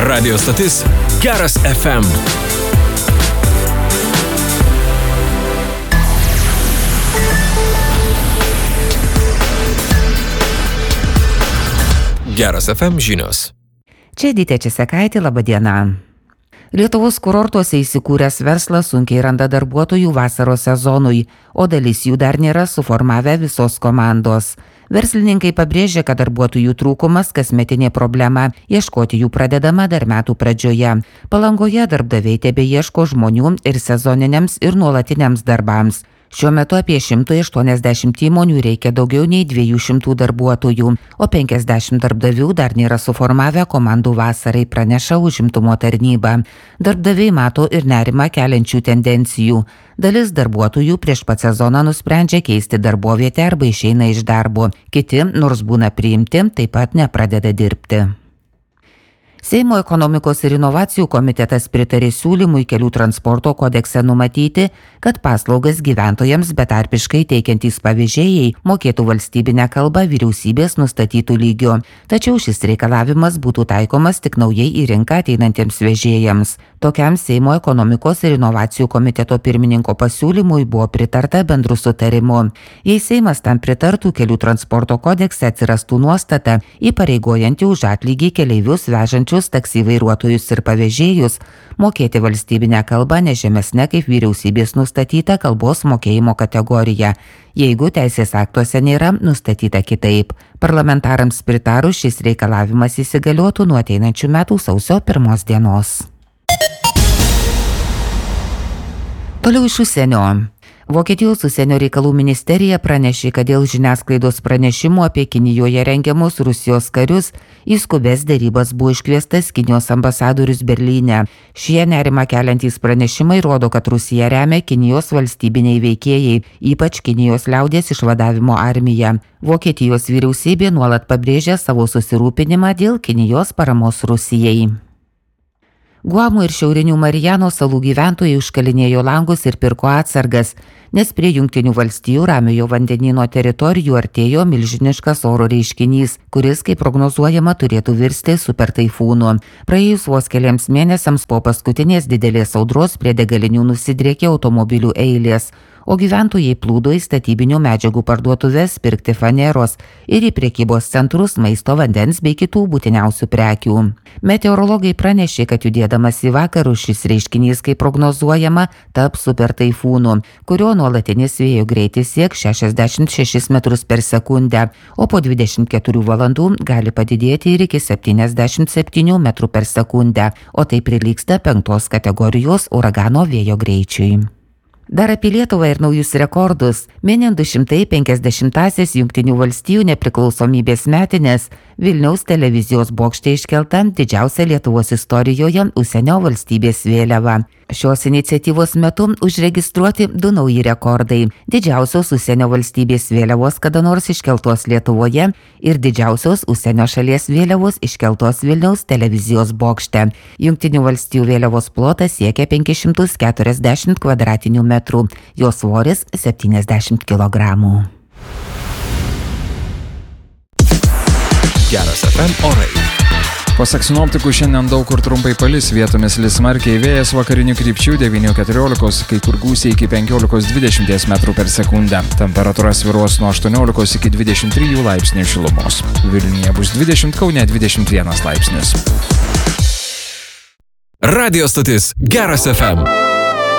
Radio stotis Geras FM. Geras FM žinios. Čia Dytė Česekaitė, laba diena. Lietuvos kurortuose įsikūręs verslas sunkiai randa darbuotojų vasaros sezonui, o dalis jų dar nėra suformavę visos komandos. Verslininkai pabrėžia, kad darbuotojų trūkumas kasmetinė problema, ieškoti jų pradedama dar metų pradžioje. Palangoje darbdaviai tebeieško žmonių ir sezoniniams ir nuolatiniams darbams. Šiuo metu apie 180 įmonių reikia daugiau nei 200 darbuotojų, o 50 darbdavių dar nėra suformavę komandų vasarai, praneša užimtumo tarnyba. Darbdaviai mato ir nerimą keliančių tendencijų. Dalis darbuotojų prieš pat sezoną nusprendžia keisti darbovietę arba išeina iš darbo. Kiti, nors būna priimti, taip pat nepradeda dirbti. Seimo ekonomikos ir inovacijų komitetas pritarė siūlymui kelių transporto kodekse numatyti, kad paslaugas gyventojams betarpiškai teikiantys pavėžėjai mokėtų valstybinę kalbą vyriausybės nustatytų lygiu. Tačiau šis reikalavimas būtų taikomas tik naujai į rinką ateinantiems vežėjams. Tokiam Seimo ekonomikos ir inovacijų komiteto pirmininko pasiūlymui buvo pritarta bendru sutarimu. Jei Seimas tam pritartų, kelių transporto kodekse atsirastų nuostata įpareigojanti už atlygį keleivius vežančius taksi vairuotojus ir pavėžėjus mokėti valstybinę kalbą ne žemesnę kaip vyriausybės nustatyta kalbos mokėjimo kategorija, jeigu teisės aktuose nėra nustatyta kitaip. Parlamentarams pritarus šis reikalavimas įsigaliotų nuo ateinančių metų sausio 1 dienos. Toliau iš užsienio. Vokietijos užsienio reikalų ministerija pranešė, kad dėl žiniasklaidos pranešimų apie Kinijoje rengiamus Rusijos karius į skubės derybas buvo iškviestas Kinijos ambasadorius Berlyne. Šie nerimą keliantys pranešimai rodo, kad Rusija remia Kinijos valstybiniai veikėjai, ypač Kinijos liaudies išvadavimo armija. Vokietijos vyriausybė nuolat pabrėžia savo susirūpinimą dėl Kinijos paramos Rusijai. Guamo ir šiaurinių Marijano salų gyventojai užkalinėjo langus ir pirko atsargas, nes prie Jungtinių valstijų Ramiojo vandenyno teritorijų artėjo milžiniškas oro reiškinys, kuris, kaip prognozuojama, turėtų virsti super taifūnu. Praėjus vos keliams mėnesiams po paskutinės didelės audros prie degalinių nusidriekė automobilių eilės, o gyventojai plūdo į statybinių medžiagų parduotuves pirkti faneros ir į prekybos centrus maisto, vandens bei kitų būtiniausių prekių. Meteorologai pranešė, kad judėdamas į vakarus šis reiškinys, kaip prognozuojama, taps super taifūnu, kurio nuolatinis vėjo greitis sieks 66 metrus per sekundę, o po 24 valandų gali padidėti ir iki 77 metrų per sekundę, o tai prilygsta 5 kategorijos uragano vėjo greičiui. Dar apie Lietuvą ir naujus rekordus. Minint 250-asias Jungtinių valstijų nepriklausomybės metinės, Vilniaus televizijos bokšte iškelta didžiausia Lietuvos istorijoje užsienio valstybės vėliava. Šios iniciatyvos metu užregistruoti 2 nauji rekordai – didžiausios užsienio valstybės vėliavos kada nors iškeltos Lietuvoje ir didžiausios užsienio šalies vėliavos iškeltos Vilniaus televizijos bokšte. Jungtinių valstijų vėliavos plotas siekia 540 kvadratinių metrų, jos svoris 70 kg. Geras FM orai. Pasak sinoptikų, šiandien daug kur trumpai palis, vietomis lis smarkiai, vėjas vakarinių krypčių 9–14, kai kur gūsiai iki 15–20 metrų per sekundę. Temperatūra svyruos nuo 18 iki 23 laipsnių šilumos. Vilniuje bus 20, Kaune 21 laipsnis. Radio stotis Geras FM.